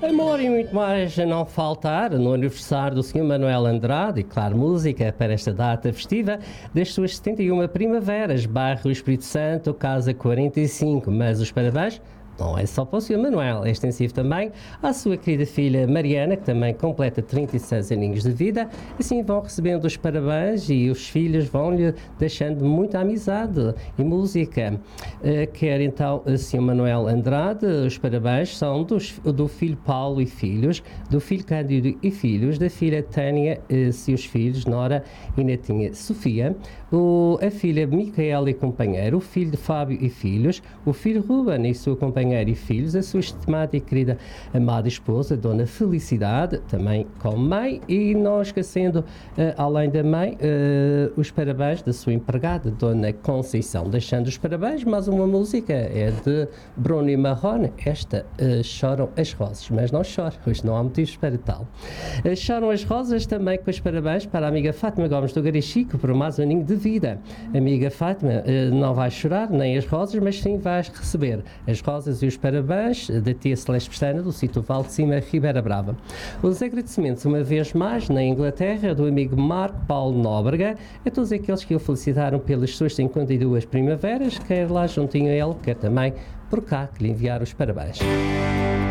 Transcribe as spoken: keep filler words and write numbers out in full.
Amor e muito mais a não faltar no aniversário do senhor Manuel Andrade e, claro, música para esta data festiva das suas setenta e uma primaveras, bairro Espírito Santo, casa quarenta e cinco. Mas os parabéns não é só para o senhor Manuel, é extensivo também à sua querida filha Mariana, que também completa trinta e seis aninhos de vida. Assim vão recebendo os parabéns e os filhos vão-lhe deixando muita amizade e música. Uh, quer então o senhor Manuel Andrade, os parabéns são dos, do filho Paulo e filhos, do filho Cândido e filhos, da filha Tânia e seus filhos, Nora e netinha Sofia, o, a filha Micaela e companheiro, o filho de Fábio e filhos, o filho Ruben e sua companheira e filhos, a sua estimada e querida amada esposa, Dona Felicidade, também como mãe, e não esquecendo, uh, além da mãe, uh, os parabéns da sua empregada, Dona Conceição. Deixando os parabéns, mais uma música é de Bruno e Marrone, esta uh, Choram as Rosas, mas não chora, hoje não há motivos para tal. Uh, choram as Rosas também com os parabéns para a amiga Fátima Gomes do Garichico por mais um aninho de vida. Amiga Fátima, uh, não vais chorar nem as rosas, mas sim vais receber as rosas e os parabéns da tia Celeste Pestana do sítio Val de Cima, Ribeira Brava. Os agradecimentos, uma vez mais, na Inglaterra, do amigo Marco Paulo Nóbrega, a todos aqueles que o felicitaram pelas suas cinquenta e duas primaveras, quer lá juntinho a ele, quer também por cá, que lhe enviar os parabéns.